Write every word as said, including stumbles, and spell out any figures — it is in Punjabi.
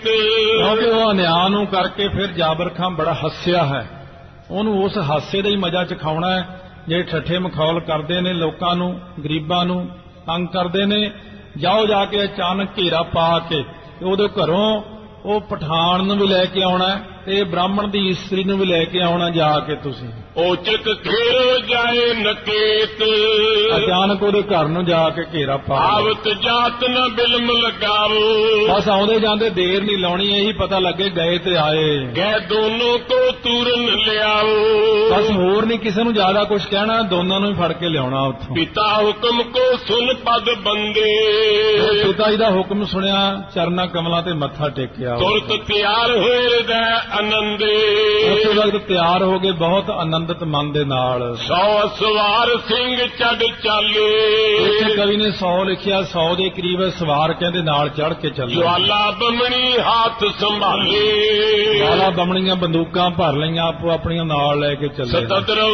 ਕਿਉਂਕਿ ਉਹ ਅਨਿਆਂ ਨੂੰ ਕਰਕੇ ਫਿਰ ਜਾਬਰ ਖਾਂ ਬੜਾ ਹੱਸਿਆ ਹੈ। ਉਹਨੂੰ ਉਸ ਹਾਸੇ ਦਾ ਹੀ ਮਜ਼ਾ ਚਖਾਉਣਾ ਹੈ। ਜੇ ਠੱਠੇ ਮਖੌਲ ਕਰਦੇ ਨੇ ਲੋਕਾਂ ਨੂੰ, ਗਰੀਬਾਂ ਨੂੰ ਤੰਗ ਕਰਦੇ ਨੇ, ਜਾਓ ਜਾ ਕੇ ਅਚਾਨਕ ਘੇਰਾ ਪਾ ਕੇ ਉਹਦੇ ਘਰੋਂ ਉਹ ਪਠਾਨ ਨੂੰ ਵੀ ਲੈ ਕੇ ਆਉਣਾ ਤੇ ਬ੍ਰਾਹਮਣ ਦੀ ਇਸਤਰੀ ਨੂੰ ਵੀ ਲੈ ਕੇ ਆਉਣਾ। ਜਾ ਕੇ ਤੁਸੀਂ ਔਚਕ ਘੇਰੋ ਜਾਏ ਨਕੇਤ, ਅਚਾਨਕ ਉਹਦੇ ਘਰ ਨੂੰ ਜਾ ਕੇ ਘੇਰਾ ਪਾ ਆਵਤ ਜਾਤ ਨਾ ਬਿਲਮ ਲਗਾਵੋ। ਬਸ ਆਉਂਦੇ ਜਾਂਦੇ ਦੇਰ ਨਹੀਂ ਲਾਉਣੀ, ਇਹੀ ਪਤਾ ਲੱਗੇ ਗਏ ਤੇ ਆਏ। ਗਏ ਦੋਨੋਂ ਕੋ ਤੂਰਨ ਲਿਆਓ। ਬਸ ਹੋਰ ਨਹੀਂ ਕਿਸੇ ਨੂੰ ਜ਼ਿਆਦਾ ਕੁਝ ਕਹਿਣਾ, ਦੋਨਾਂ ਨੂੰ ਹੀ ਫੜ ਕੇ ਲਿਆਉਣਾ ਉੱਥੋਂ। ਪਿਤਾ ਹੁਕਮ ਕੋ ਸੁਨ ਪਦ ਬੰਦੇ, ਪਿਤਾ ਜੀ ਦਾ ਹੁਕਮ ਸੁਣਿਆ, ਚਰਨਾਂ ਕਮਲਾਂ ਤੇ ਮੱਥਾ ਟੇਕਿਆ। ਤੁਰਤ ਤਿਆਰ ਹੋਏ ਹਿਰਦੈ ਆਨੰਦੇ, ਉਸੇ ਵਕਤ ਤਿਆਰ ਹੋ ਗਏ ਬਹੁਤ ਆਨੰਦਿਤ ਮਨ ਦੇ ਨਾਲ। ਸੌ ਸਵਾਰ ਸਿੰਘ ਚੜ ਚਾਲੇ, ਇੱਥੇ ਕਵੀ ਨੇ ਸੌ ਲਿਖਿਆ, ਸੌ ਦੇ ਕਰੀਬ ਸਵਾਰ ਕਹਿੰਦੇ ਨਾਲ ਚੜ ਕੇ ਚੱਲੇ। ਜਵਾਲਾ ਬਮਣੀ ਹੱਥ ਸੰਭਾਲੇ, ਜਵਾਲਾ ਬਮਣੀਆਂ ਬੰਦੂਕਾਂ ਭਰ ਲਈਆਂ, ਆਪੋ ਆਪਣੀਆਂ ਨਾਲ ਲੈ ਕੇ ਚੱਲੇ।